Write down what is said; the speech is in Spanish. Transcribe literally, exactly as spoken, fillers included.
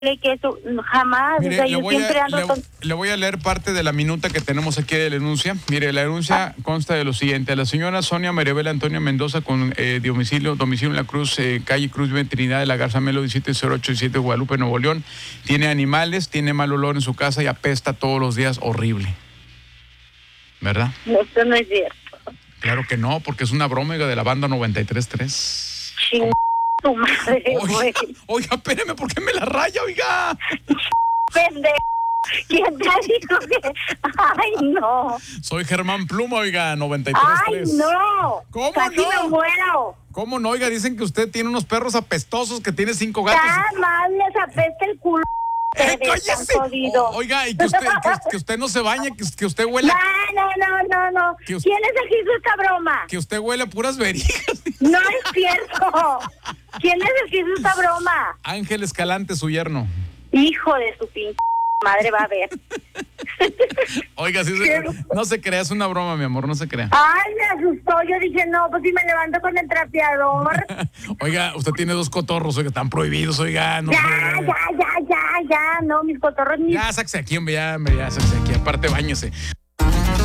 que eso jamás, Mire, o sea, le, yo voy siempre a, ando le, con... le voy a leer parte de la minuta que tenemos aquí de la denuncia. Mire, la denuncia Ah. consta de lo siguiente: la señora Sonia Maribel Antonio Mendoza, con eh, domicilio, domicilio en la Cruz, eh, calle Cruz Trinidad de la Garza Melo, diecisiete cero ocho siete, Guadalupe, Nuevo León. Tiene animales, tiene mal olor en su casa y apesta todos los días horrible. ¿Verdad? Esto no es cierto. Claro que no, porque es una broma de la banda noventa y tres punto tres. Ching tu madre, güey. Oiga, oiga, espéreme, ¿por qué me la raya, oiga? Pendejo. ¿Quién te dijo que...? Ay, no. Soy Germán Pluma, oiga, noventa y tres punto tres. Ay, no. ¿Cómo Casi no? me muero. ¿Cómo no? Oiga, dicen que usted tiene unos perros apestosos, que tiene cinco gatos. Ya más les apesta el culo. ¡Eh, Te cállese! jodido. O- oiga, y que usted, que, que usted no se bañe, que, que usted huele, No, no, no, no, no. Que usted- ¿Quién es el que hizo esta broma? que usted huele a puras verijas. No es cierto. ¿Quién es el que hizo esta broma? Ángel Escalante, su yerno. Hijo de su pinche madre, va a ver. Oiga, sí, se- no se crea, es una broma, mi amor, no se crea. Ay, me asustó. Yo dije, no, pues si me levanto con el trapeador. Oiga, usted tiene dos cotorros, oiga, están prohibidos, oiga. No Ya, puede. ya, ya, ya, ya. No, mis cotorros ni... Ya, sáquese aquí, hombre, ya, hombre, ya, sáquese aquí. Aparte, báñese.